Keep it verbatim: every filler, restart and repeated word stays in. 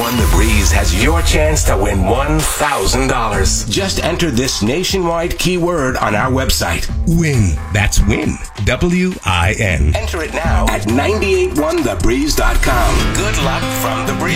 one The Breeze has your chance to win one thousand dollars. Just enter this nationwide keyword on our website. Win. That's win. W I N. Enter it now at nine eight one the breeze dot com. Good luck from The Breeze.